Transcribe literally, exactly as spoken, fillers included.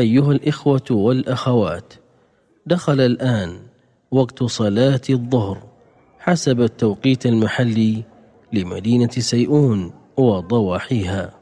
أيها الإخوة والأخوات، دخل الآن وقت صلاة الظهر حسب التوقيت المحلي لمدينة سيئون وضواحيها.